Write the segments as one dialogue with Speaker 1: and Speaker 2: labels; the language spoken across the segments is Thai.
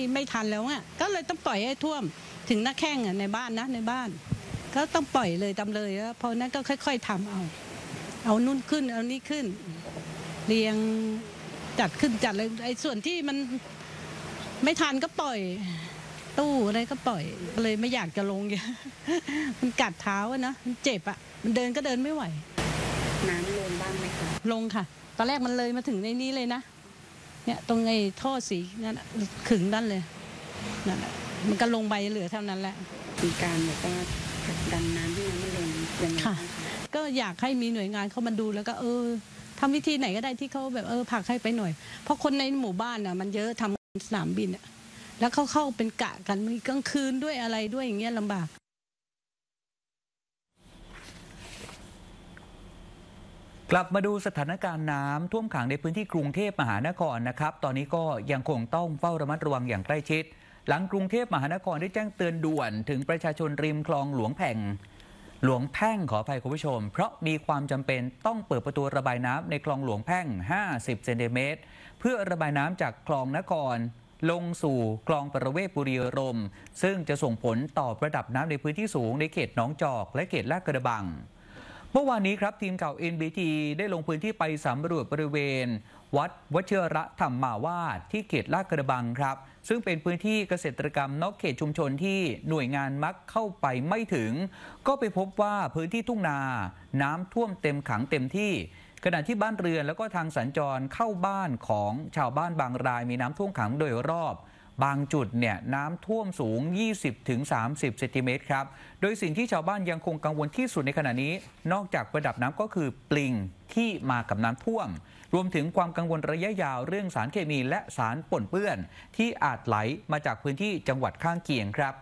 Speaker 1: ไม่ทันแล้วอ่ะก็เลยต้องปล่อยให้ท่วมถึงหน้าแข้งในบ้านนะในบ้านก็ต้องปล่อยเลยตามเลยแล้วพอนั้นก็ค่อยๆทำเอานู่นขึ้นเอานี่ขึ้นเรียงจัดขึ้นจัดเลยไอ้ส่วนที่มันไม่ทันก็ปล่อยตู้อะไรก็ปล่อยเลยไม่อยากจะลงเยอะมันกัดเท้านะมันเจ็บอ่ะมันเดินก็เดินไม่ไหว
Speaker 2: น้ำลงบ้างไหมคะ
Speaker 1: ลงค่ะตอนแรกมันเลยมาถึงในนี้เลยนะเนี่ยตรงไอ้ท่อสีนั่นขึงนั่นเลยนั่นแหละมันก็ลงไปเหลือเท่านั้นแหละ
Speaker 2: มีการแบบว่าผลักดันน้ำที่มันไม่ลงยังไง
Speaker 1: ค่ะก็อยากให้มีหน่วยงานเข้ามาดูแล้วก็ทำวิธีไหนก็ได้ที่เขาแบบผลักให้ไปหน่อยเพราะคนในหมู่บ้านอ่ะมันเยอะทำสนามบินอ่ะแล้วเขาเข้าเป็นกะกันมีกลางคืนด้วยอะไรด้วยอย่างเงี้ยลำบาก
Speaker 3: กลับมาดูสถานการณ์น้ำท่วมขังในพื้นที่กรุงเทพมหานครนะครับตอนนี้ก็ยังคงต้องเฝ้าระมัดระวังอย่างใกล้ชิดหลังกรุงเทพมหานครได้แจ้งเตือนด่วนถึงประชาชนริมคลองหลวงแพ่งขออภัยคุณผู้ชมเพราะมีความจำเป็นต้องเปิดประตูระบายน้ำในคลองหลวงแพ่ง50เซนติเมตรเพื่อระบายน้ำจากคลองนครลงสู่คลองประเวศบุรีรมย์ซึ่งจะส่งผลต่อระดับน้ำในพื้นที่สูงในเขตหนองจอกและเขตลาดกระบังเมื่อวานนี้ครับทีมข่าว NBT ได้ลงพื้นที่ไปสำรวจบริเวณวัดวชิรธรรมาวาสที่เขตลาดกระบังครับซึ่งเป็นพื้นที่เกษตรกรรมนอกเขตชุมชนที่หน่วยงานมักเข้าไปไม่ถึงก็ไปพบว่าพื้นที่ทุ่งนาน้ำท่วมเต็มขังเต็มที่ขณะที่บ้านเรือนแล้วก็ทางสัญจรเข้าบ้านของชาวบ้านบางรายมีน้ำท่วมขังโดยรอบบางจุดเนี่ยน้ำท่วมสูง 20-30 เซนติเมตรครับโดยสิ่งที่ชาวบ้านยังคงกังวลที่สุดในขณะนี้นอกจากระดับน้ำก็คือปลิงที่มากับน้ำท่วมรวมถึงความกังวลระยะยาวเรื่องสารเคมีและสารปนเปื้อนที่อาจไหลมาจากพื้นที่จังหวัดข้างเคียงครับ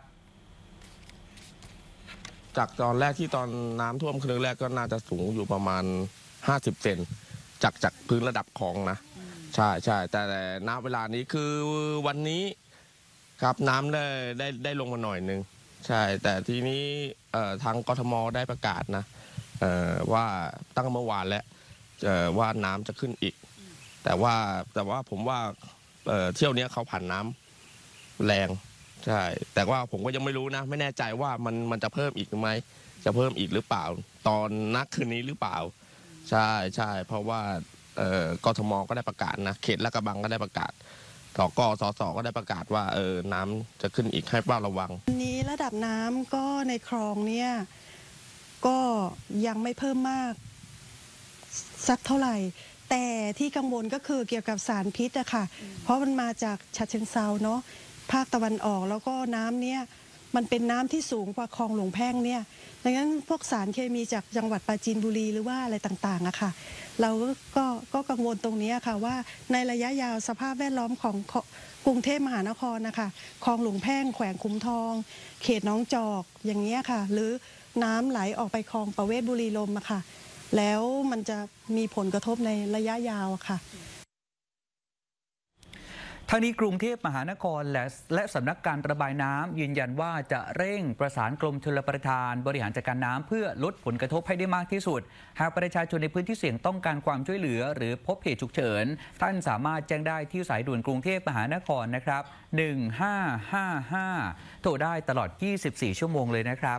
Speaker 4: จากตอนแรกที่ตอนน้ำท่วมครั้งแรกก็น่าจะสูงอยู่ประมาณ50 เซนจากพื้นระดับคลองนะใช่แต่ณเวลานี้คือวันนี้ครับน้ำได้ลงมาหน่อยนึงใช่แต่ทีนี้ทางกทมได้ประกาศนะว่าตั้งเมื่อวานแล้วว่าน้ำจะขึ้นอีกแต่ว่าผมว่าเที่ยวนี้เขาผ่านน้ำแรงใช่แต่ว่าผมก็ยังไม่รู้นะไม่แน่ใจว่ามันจะเพิ่มอีกไหมจะเพิ่มอีกหรือเปล่าตอนนักคืนนี้หรือเปล่าใช่เพราะว่ากทมก็ได้ประกาศนะเขตลาดกระบังก็ได้ประกาศสสก็ได้ประกาศว่าน้ำจะขึ้นอีกให้เฝ้าระวัง
Speaker 5: วันนี้ระดับน้ำก็ในคลองเนี่ยก็ยังไม่เพิ่มมากสักเท่าไหร่แต่ที่กังวลก็คือเกี่ยวกับสารพิษอะค่ะเพราะมันมาจากฉะเชิงเทราเนาะภาคตะวันออกแล้วก็น้ำเนี่ยมันเป็นน้ำที่สูงกว่าคลองหลวงแพ่งเนี่ยดังนั้นพวกสารเคมีจากจังหวัดปราจีนบุรีหรือว่าอะไรต่างๆอะค่ะเราก็กังวลตรงนี้ค่ะว่าในระยะยาวสภาพแวดล้อมของกรุงเทพมหานครนะคะคลองหลวงแพ่งแขวงคุ้มทองเขตหนองจอกอย่างเงี้ยค่ะหรือน้ำไหลออกไปคลองประเวศบุรีรมย์อะค่ะแล้วมันจะมีผลกระทบในระยะยาวค่ะ
Speaker 3: ทางนี้กรุงเทพมหานครและสำนักการระบายน้ำยืนยันว่าจะเร่งประสานกรมชลประทานบริหารจัดการน้ำเพื่อลดผลกระทบให้ได้มากที่สุดหากประชาชนในพื้นที่เสี่ยงต้องการความช่วยเหลือหรือพบเหตุฉุกเฉินท่านสามารถแจ้งได้ที่สายด่วนกรุงเทพมหานครนะครับ1555โทรได้ตลอด24ชั่วโมงเลยนะครับ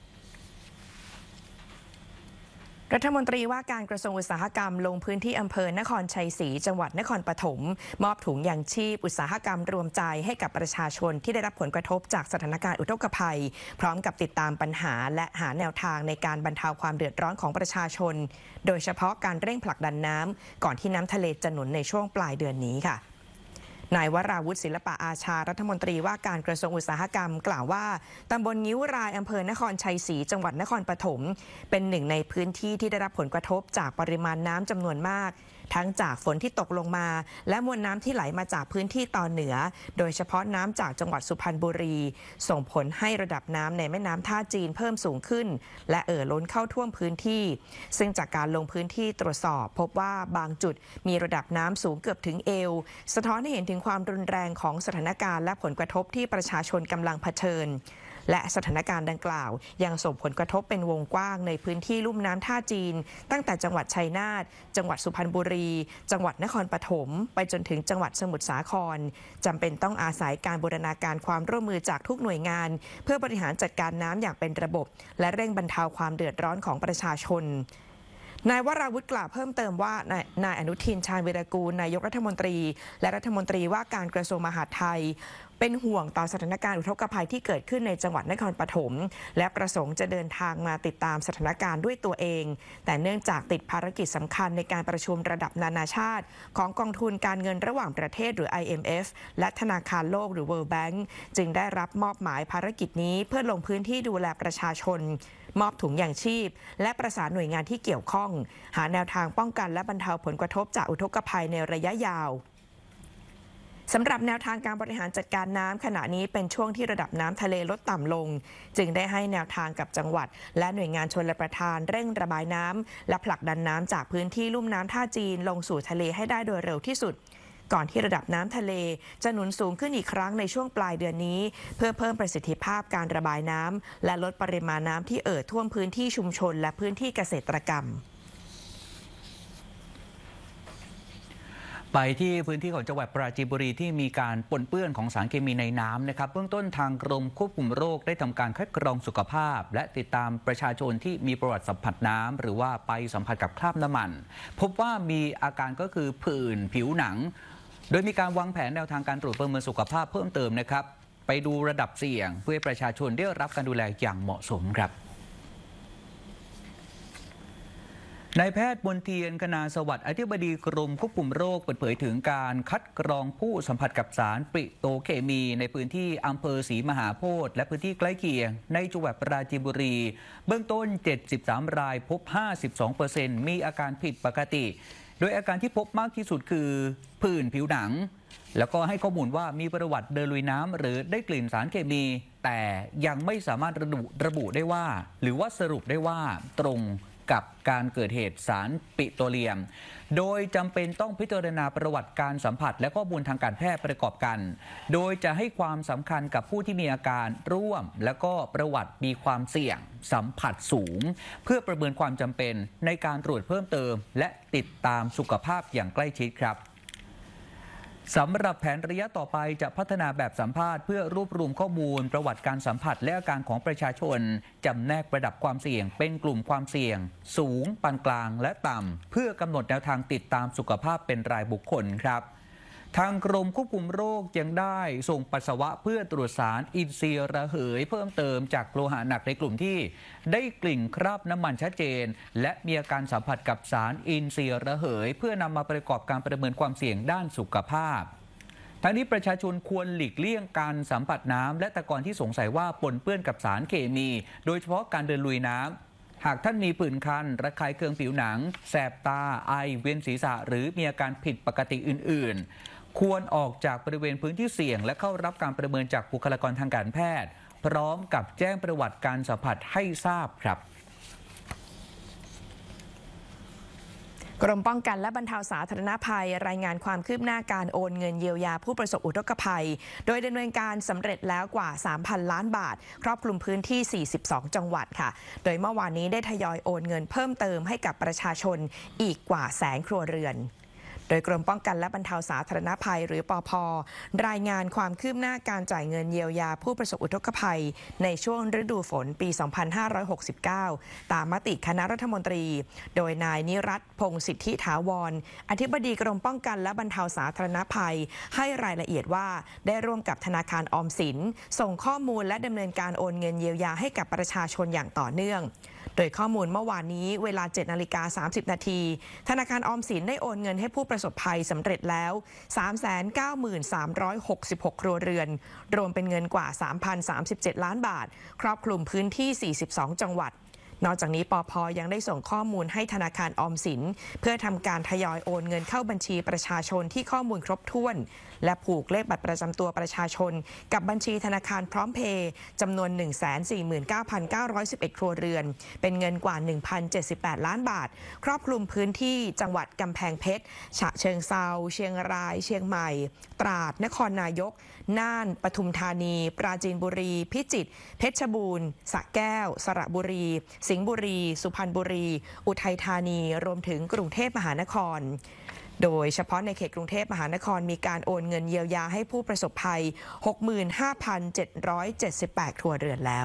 Speaker 6: รัฐมนตรีว่าการกระทรวงอุตสาหกรรมลงพื้นที่อำเภอนครชัยศรีจังหวัดนครปฐมมอบถุงยางชีพอุตสาหกรรมรวมใจให้กับประชาชนที่ได้รับผลกระทบจากสถานการณ์อุทกภัยพร้อมกับติดตามปัญหาและหาแนวทางในการบรรเทาความเดือดร้อนของประชาชนโดยเฉพาะการเร่งผลักดันน้ำก่อนที่น้ำทะเลจะหนุนในช่วงปลายเดือนนี้ค่ะนายวราวุฒิศิลปะอาชารัฐมนตรีว่าการกระทรวงอุตสาหกรรมกล่าวว่าตำบลงิ้วรายอำเภอนครชัยศรีจังหวัดนครปฐมเป็นหนึ่งในพื้นที่ที่ได้รับผลกระทบจากปริมาณน้ำจำนวนมากทั้งจากฝนที่ตกลงมาและมวลน้ำที่ไหลมาจากพื้นที่ตอนเหนือโดยเฉพาะน้ำจากจังหวัดสุพรรณบุรีส่งผลให้ระดับน้ำในแม่น้ำท่าจีนเพิ่มสูงขึ้นและล้นเข้าท่วมพื้นที่ซึ่งจากการลงพื้นที่ตรวจสอบพบว่าบางจุดมีระดับน้ำสูงเกือบถึงเอวสะท้อนให้เห็นถึงความรุนแรงของสถานการณ์และผลกระทบที่ประชาชนกำลังเผชิญและสถานการณ์ดังกล่าวยังส่งผลกระทบเป็นวงกว้างในพื้นที่ลุ่มน้ำท่าจีนตั้งแต่จังหวัดชัยนาทจังหวัดสุพรรณบุรีจังหวัดนครปฐมไปจนถึงจังหวัดสมุทรสาครจำเป็นต้องอาศัยการบูรณาการความร่วมมือจากทุกหน่วยงานเพื่อบริหารจัดการน้ำอย่างเป็นระบบและเร่งบรรเทาความเดือดร้อนของประชาชนนายวราวุฒิกล่าวเพิ่มเติมว่านายอนุทินชาญวีรกูลนายกรัฐมนตรีและรัฐมนตรีว่าการกระทรวงมหาดไทยเป็นห่วงต่อสถานการณ์อุทกภัยที่เกิดขึ้นในจังหวัดนครปฐมและประสงค์จะเดินทางมาติดตามสถานการณ์ด้วยตัวเองแต่เนื่องจากติดภารกิจสำคัญในการประชุมระดับนานาชาติของกองทุนการเงินระหว่างประเทศหรือ IMF และธนาคารโลกหรือ World Bank จึงได้รับมอบหมายภารกิจนี้เพื่อลงพื้นที่ดูแลประชาชนมอบถุงยางชีพและประสานหน่วยงานที่เกี่ยวข้องหาแนวทางป้องกันและบรรเทาผลกระทบจากอุทกภัยในระยะยาวสำหรับแนวทางการบริหารจัดการน้ำขณะนี้เป็นช่วงที่ระดับน้ำทะเลลดต่ำลงจึงได้ให้แนวทางกับจังหวัดและหน่วยงานชลประทานเร่งระบายน้ำและผลักดันน้ำจากพื้นที่ลุ่มน้ำท่าจีนลงสู่ทะเลให้ได้โดยเร็วที่สุดก่อนที่ระดับน้ำทะเลจะหนุนสูงขึ้นอีกครั้งในช่วงปลายเดือนนี้เพื่อเพิ่มประสิทธิภาพการระบายน้ำและลดปริมาณน้ำที่ท่วมพื้นที่ชุมชนและพื้นที่เกษตรกรรม
Speaker 3: ไปที่พื้นที่ของจังหวัดปราจีนบุรีที่มีการปนเปื้อนของสารเคมีในน้ำนะครับเบื้องต้นทางกรมควบคุมโรคได้ทำการคัดกรองสุขภาพและติดตามประชาชนที่มีประวัติสัมผัสน้ำหรือว่าไปสัมผัสกับคราบน้ำมันพบว่ามีอาการก็คือผื่นผิวหนังโดยมีการวางแผนแนวทางการตรวจประเมินสุขภาพเพิ่มเติมนะครับไปดูระดับเสี่ยงเพื่อให้ประชาชนได้รับการดูแลอย่างเหมาะสมครับนายแพทย์มนเทียน คณาสวัสดิ์อธิบดีกรมควบคุมโรคเปิดเผยถึงการคัดกรองผู้สัมผัสกับสารปิโตรเคมีในพื้นที่อำเภอศรีมหาโพธิ์และพื้นที่ใกล้เคียงในจังหวัดปราจีนบุรีเบื้องต้น73รายพบ 52% มีอาการผิดปกติโดยอาการที่พบมากที่สุดคือผื่นผิวหนังแล้วก็ให้ข้อมูลว่ามีประวัติเดินลุยน้ำหรือได้กลิ่นสารเคมีแต่ยังไม่สามารถระบุได้ว่าหรือว่าสรุปได้ว่าตรงกับการเกิดเหตุสารปิโตรเลียมโดยจำเป็นต้องพิจารณาประวัติการสัมผัสและข้อมูลทางการแพทย์ประกอบกันโดยจะให้ความสำคัญกับผู้ที่มีอาการร่วมและก็ประวัติมีความเสี่ยงสัมผัสสูงเพื่อประเมินความจำเป็นในการตรวจเพิ่มเติมและติดตามสุขภาพอย่างใกล้ชิดครับสำหรับแผนระยะต่อไปจะพัฒนาแบบสัมภาษณ์เพื่อรวบรวมข้อมูลประวัติการสัมผัสและอาการของประชาชนจำแนกระดับความเสี่ยงเป็นกลุ่มความเสี่ยงสูงปานกลางและต่ำเพื่อกำหนดแนวทางติดตามสุขภาพเป็นรายบุคคลครับทางกรมควบคุมโรคยังได้ส่งปัสสาวะเพื่อตรวจสารอินทรีย์ระเหยเพิ่มเติมจากโลหะหนักในกลุ่มที่ได้กลิ่นคราบน้ำมันชัดเจนและมีอาการสัมผัสกับสารอินทรีย์ระเหยเพื่อนำมาประกอบการประเมินความเสี่ยงด้านสุขภาพทั้งนี้ประชาชนควรหลีกเลี่ยงการสัมผัสน้ำและตะกอนที่สงสัยว่าปนเปื้อนกับสารเคมีโดยเฉพาะการเดินลุยน้ำหากท่านมีผื่นคันระคายเคืองผิวหนังแสบตาไอเวียนศีรษะหรือมีอาการผิดปกติอื่นๆควรออกจากบริเวณพื้นที่เสี่ยงและเข้ารับการประเมินจากบุคลากรทางการแพทย์พร้อมกับแจ้งประวัติการสัมผัสให้ทราบครับ
Speaker 6: กรมป้องกันและบรรเทาสาธารณภัยรายงานความคืบหน้าการโอนเงินเยียวยาผู้ประสบอุทกภัยโดยดำเนินการสำเร็จแล้วกว่า 3,000 ล้านบาทครอบคลุมพื้นที่ 42 จังหวัดค่ะโดยเมื่อวานนี้ได้ทยอยโอนเงินเพิ่มเติมให้กับประชาชนอีกกว่า100,000 ครัวเรือนโดยกรมป้องกันและบรรเทาสาธารณภัยหรือปภ.รายงานความคืบหน้าการจ่ายเงินเยียวยาผู้ประสบอุทกภัยในช่วงฤดูฝนปี 2569 ตามมติคณะรัฐมนตรีโดยนายนิรัตน์พงษ์สิทธิถาวรอธิบดีกรมป้องกันและบรรเทาสาธารณภัยให้รายละเอียดว่าได้ร่วมกับธนาคารออมสินส่งข้อมูลและดำเนินการโอนเงินเยียวยาให้กับประชาชนอย่างต่อเนื่องโดยข้อมูลเมื่อวานนี้เวลา 7:30 น.ธนาคารออมสินได้โอนเงินให้ผู้ประสบภัยสำเร็จแล้ว 393,366 ครัวเรือนรวมเป็นเงินกว่า 3,037 ล้านบาทครอบคลุมพื้นที่ 42 จังหวัดนอกจากนี้ปภ.ยังได้ส่งข้อมูลให้ธนาคารออมสินเพื่อทำการทยอยโอนเงินเข้าบัญชีประชาชนที่ข้อมูลครบถ้วนและผูกเลขบัตรประจำตัวประชาชนกับบัญชีธนาคารพร้อมเพย์จำนวน 149,911 ครัวเรือนเป็นเงินกว่า 1,078 ล้านบาทครอบคลุมพื้นที่จังหวัดกำแพงเพชรฉะเชิงเทราเชียงรายเชียงใหม่ตราดนครนายกน่านปทุมธานีปราจีนบุรีพิจิตรเพชรบูรณ์สระแก้วสระบุรีสิงห์บุรีสุพรรณบุรีอุทัยธานีรวมถึงกรุงเทพมหานครโดยเฉพาะในเขตกรุงเทพมหานครมีการโอนเงินเยียวยาให้ผู้ประสบภัย 65,778 ครัวเรือนแล้ว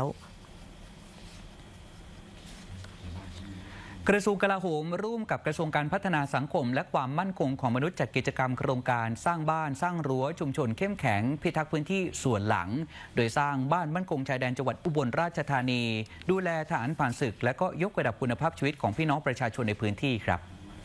Speaker 3: กระทรวงกลาโหมร่วมกับกระทรวงการพัฒนาสังคมและความมั่นคงของมนุษย์จัดกิจกรรมโครงการสร้างบ้านสร้างรั้วชุมชนเข้มแข็งพิทักษ์พื้นที่ส่วนหลังโดยสร้างบ้านมั่นคงชายแดนจังหวัดอุบลราชธานีดูแลทหารผ่านศึกและก็ยกระดับคุณภาพชีวิตของพี่น้องประชาชนในพื้นที่ครับ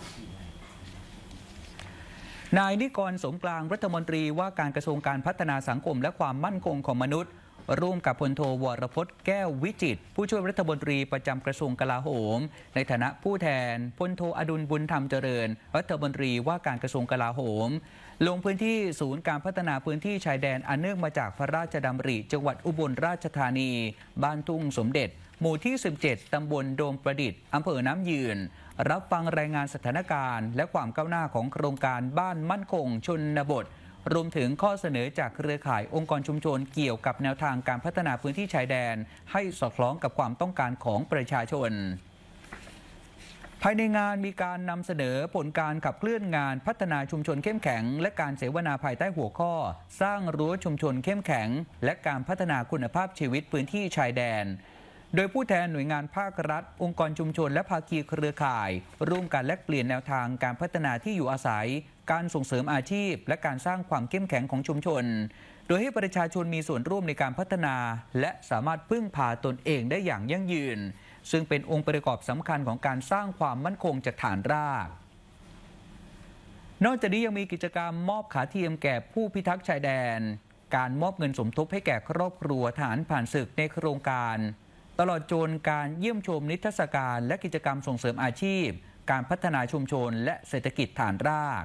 Speaker 3: นายนิกรสมกลางรัฐมนตรีว่าการกระทรวงการพัฒนาสังคมและความมั่นคงของมนุษย์ร่วมกับพลโทวรพจน์แก้ววิจิตรผู้ช่วยรัฐมนตรีประจำกระทรวงกลาโหมในฐานะผู้แทนพลโทอดุลบุญธรรมเจริญรัฐมนตรีว่าการกระทรวงกลาโหมลงพื้นที่ศูนย์การพัฒนาพื้นที่ชายแดนอันเนื่องมาจากพระราชดำริจังหวัดอุบลราชธานีบ้านทุ่งสมเด็จหมู่ที่ 17 ตำบลโดมประดิษฐ์อำเภอน้ำยืนรับฟังรายงานสถานการณ์และความก้าวหน้าของโครงการบ้านมั่นคงชนบทรวมถึงข้อเสนอจากเครือข่ายองค์กรชุมชนเกี่ยวกับแนวทางการพัฒนาพื้นที่ชายแดนให้สอดคล้องกับความต้องการของประชาชนภายในงานมีการนำเสนอผลการขับเคลื่อนงานพัฒนาชุมชนเข้มแข็งและการเสวนาภายใต้หัวข้อสร้างรั้วชุมชนเข้มแข็งและการพัฒนาคุณภาพชีวิตพื้นที่ชายแดนโดยผู้แทนหน่วยงานภาครัฐองค์กรชุมชนและภาคีเครือข่ายร่วมกันแลกเปลี่ยนแนวทางการพัฒนาที่อยู่อาศัยการส่งเสริมอาชีพและการสร้างความเข้มแข็งของชุมชนโดยให้ประชาชนมีส่วนร่วมในการพัฒนาและสามารถพึ่งพาตนเองได้อย่างยั่งยืนซึ่งเป็นองค์ประกอบสำคัญของการสร้างความมั่นคงจากฐานรากนอกจากนี้ยังมีกิจกรรมมอบขาเทียมแก่ผู้พิทักษ์ชายแดนการมอบเงินสมทบให้แก่ครอบครัวทหารผ่านศึกในโครงการตลอดจนการเยี่ยมชมนิทรรศการและกิจกรรมส่งเสริมอาชีพการพัฒนาชุมชนและเศรษฐกิจฐานราก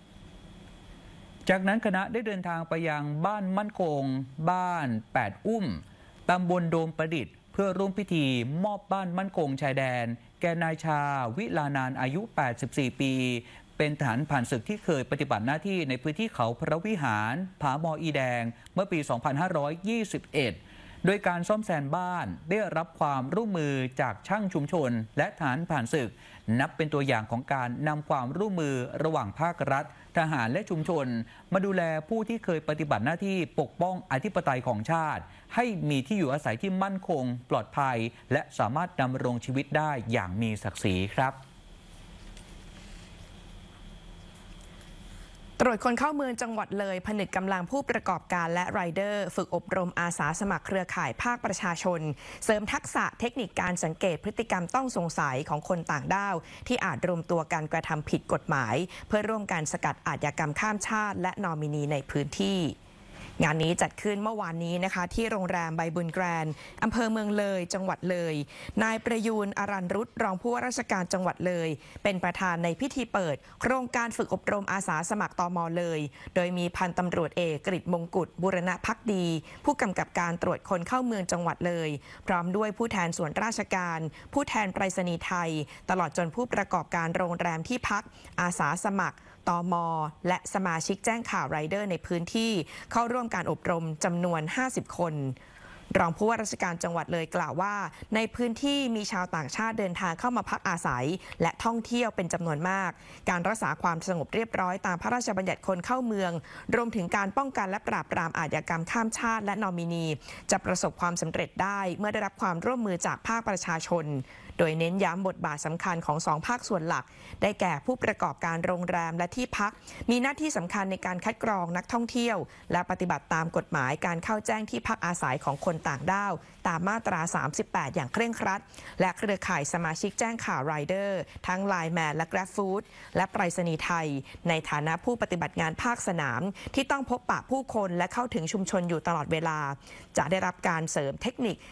Speaker 3: จากนั้นคณะได้เดินทางไปยังบ้านมั่นคงบ้าน8อุ้มตำบลโดมประดิษฐ์เพื่อร่วมพิธีมอบบ้านมั่นคงชายแดนแก่นายชาวิลานานอายุ84ปีเป็นทหารผ่านศึกที่เคยปฏิบัติหน้าที่ในพื้นที่เขาพระวิหารผาหมออีแดงเมื่อปี 2521โดยการซ่อมแซมบ้านได้รับความร่วมมือจากช่างชุมชนและทหารผ่านศึกนับเป็นตัวอย่างของการนำความร่วมมือระหว่างภาครัฐทหารและชุมชนมาดูแลผู้ที่เคยปฏิบัติหน้าที่ปกป้องอธิปไตยของชาติให้มีที่อยู่อาศัยที่มั่นคงปลอดภัยและสามารถดำรงชีวิตได้อย่างมีศักดิ์ศรีครับ
Speaker 6: ตรวจคนเข้าเมืองจังหวัดเลยผนึกกำลังผู้ประกอบการและไรเดอร์ฝึกอบรมอาสาสมัครเครือข่ายภาคประชาชนเสริมทักษะเทคนิคการสังเกตพฤติกรรมต้องสงสัยของคนต่างด้าวที่อาจรวมตัวกันกระทำผิดกฎหมายเพื่อร่วมกันสกัดอาชญากรรมข้ามชาติและนอมินีในพื้นที่งานนี้จัดขึ้นเมื่อวานนี้นะคะที่โรงแรมใบบุญแกรนด์อำเภอเมืองเลยจังหวัดเลยนายประยูนอรัญรุตรองผู้ว่าราชการจังหวัดเลยเป็นประธานในพิธีเปิดโครงการฝึกอบรมอาสาสมัครตม.เลยโดยมีพันตำรวจเอกกฤษมงกุฎบุรณภักดีผู้กำกับการตรวจคนเข้าเมืองจังหวัดเลยพร้อมด้วยผู้แทนส่วนราชการผู้แทนไปรษณีย์ไทยตลอดจนผู้ประกอบการโรงแรมที่พักอาสาสมัครตม.และสมาชิกแจ้งข่าวไรเดอร์ในพื้นที่เข้าร่วมการอบรมจำนวน50คนรองผู้ว่าราชการจังหวัดเลยกล่าวว่าในพื้นที่มีชาวต่างชาติเดินทางเข้ามาพักอาศัยและท่องเที่ยวเป็นจำนวนมากการรักษาความสงบเรียบร้อยตามพระราชบัญญัติคนเข้าเมืองรวมถึงการป้องกันและปราบปรามอาชญากรรมข้ามชาติและนอมินีจะประสบความสำเร็จได้เมื่อได้รับความร่วมมือจากภาคประชาชนโดยเน้นย้ำบทบาทสำคัญของ2ภาคส่วนหลักได้แก่ผู้ประกอบการโรงแรมและที่พักมีหน้าที่สำคัญในการคัดกรองนักท่องเที่ยวและปฏิบัติตามกฎหมายการเข้าแจ้งที่พักอาศัยของคนต่างด้าวตามมาตรา38อย่างเคร่งครัดและเครือข่ายสมาชิกแจ้งข่าวไรเดอร์ทั้ง Line Man และ Grab Food และไปรษณีย์ไทยในฐานะผู้ปฏิบัติงานภาคสนามที่ต้องพบปะผู้คนและเข้าถึงชุมชนอยู่ตลอดเวลาจะได้รับการเสริมเทคนิค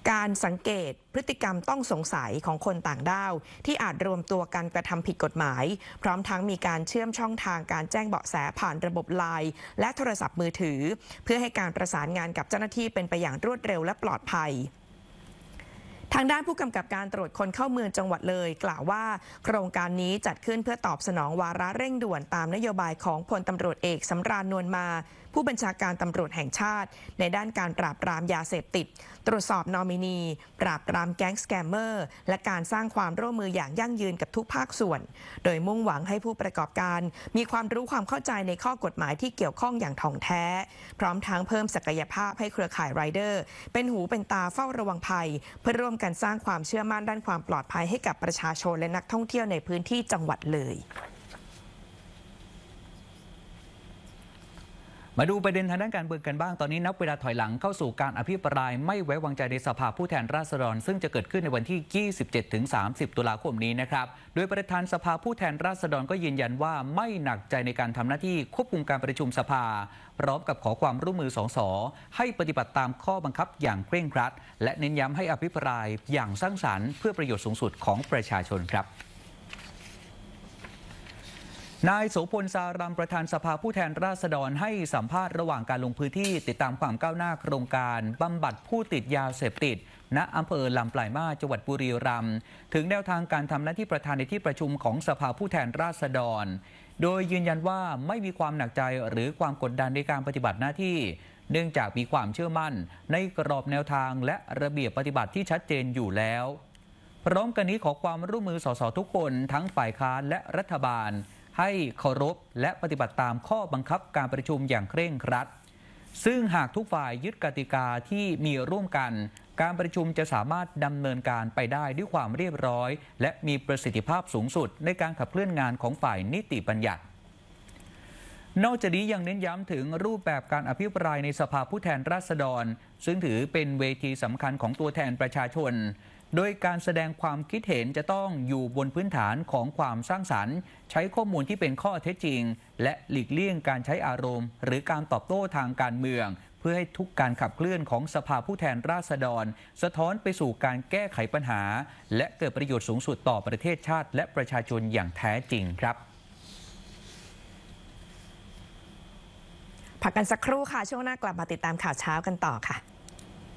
Speaker 6: การสังเกตพฤติกรรมต้องสงสัยของคนต่างด้าวที่อาจรวมตัวกันกระทำผิดกฎหมายพร้อมทั้งมีการเชื่อมช่องทางการแจ้งเบาะแสผ่านระบบไลน์และโทรศัพท์มือถือเพื่อให้การประสานงานกับเจ้าหน้าที่เป็นไปอย่างรวดเร็วและปลอดภัยทางด้านผู้กำกับการตรวจคนเข้าเมืองจังหวัดเลยกล่าวว่าโครงการนี้จัดขึ้นเพื่อตอบสนองวาระเร่งด่วนตามนโยบายของพลตำรวจเอกสำราญนวลมาผู้บัญชาการตำรวจแห่งชาติในด้านการปราบปรามยาเสพติดตรวจสอบนอมินี ปราบปรามแก๊งสแกมเมอร์และการสร้างความร่วมมืออย่างยั่งยืนกับทุกภาคส่วนโดยมุ่งหวังให้ผู้ประกอบการมีความรู้ความเข้าใจในข้อกฎหมายที่เกี่ยวข้องอย่างถ่องแท้พร้อมทั้งเพิ่มศักยภาพให้เครือข่ายไรเดอร์เป็นหูเป็นตาเฝ้าระวังภัยเพื่อร่วมกันสร้างความเชื่อมั่นด้านความปลอดภัยให้กับประชาชนและนักท่องเที่ยวในพื้นที่จังหวัดเลย
Speaker 3: มาดูประเด็นทางด้านการเมืองกันบ้างตอนนี้นับเวลาถอยหลังเข้าสู่การอภิปรายไม่ไว้วางใจในสภาผู้แทนราษฎรซึ่งจะเกิดขึ้นในวันที่ 27-30 ตุลาคมนี้นะครับโดยประธานสภาผู้แทนราษฎรก็ยืนยันว่าไม่หนักใจในการทำหน้าที่ควบคุมการประชุมสภาพร้อมกับขอความร่วมมือสสให้ปฏิบัติตามข้อบังคับอย่างเคร่งครัดและเน้นย้ำให้อภิปรายอย่างสร้างสรรค์เพื่อประโยชน์สูงสุดของประชาชนครับนายโสพล สารัมประธานสภาผู้แทนราษฎรให้สัมภาษณ์ระหว่างการลงพื้นที่ติดตามความก้าวหน้าโครงการบำบัดผู้ติดยาเสพติดณอำเภอลำปลายมาสจังหวัดบุรีรัมย์ถึงแนวทางการทำหน้าที่ประธานในที่ประชุมของสภาผู้แทนราษฎรโดยยืนยันว่าไม่มีความหนักใจหรือความกดดันในการปฏิบัติหน้าที่เนื่องจากมีความเชื่อมั่นในกรอบแนวทางและระเบียบปฏิบัติที่ชัดเจนอยู่แล้วพร้อมกันนี้ขอความร่วมมือสสทุกคนทั้งฝ่ายค้านและรัฐบาลให้เคารพและปฏิบัติตามข้อบังคับการประชุมอย่างเคร่งครัดซึ่งหากทุกฝ่ายยึดกติกาที่มีร่วมกันการประชุมจะสามารถดำเนินการไปได้ด้วยความเรียบร้อยและมีประสิทธิภาพสูงสุดในการขับเคลื่อนงานของฝ่ายนิติบัญญัตินอกจากนี้ยังเน้นย้ำถึงรูปแบบการอภิปรายในสภาผู้แทนราษฎรซึ่งถือเป็นเวทีสำคัญของตัวแทนประชาชนโดยการแสดงความคิดเห็นจะต้องอยู่บนพื้นฐานของความสร้างสรรค์ใช้ข้อมูลที่เป็นข้อเท็จจริงและหลีกเลี่ยงการใช้อารมณ์หรือการตอบโต้ทางการเมืองเพื่อให้ทุกการขับเคลื่อนของสภาผู้แทนราษฎรสะท้อนไปสู่การแก้ไขปัญหาและเกิดประโยชน์สูงสุดต่อประเทศชาติและประชาชนอย่างแท้จริงครับ
Speaker 6: พักกันสักครู่ค่ะช่วงหน้ากลับมาติดตามข่าวเช้ากันต่อค่ะ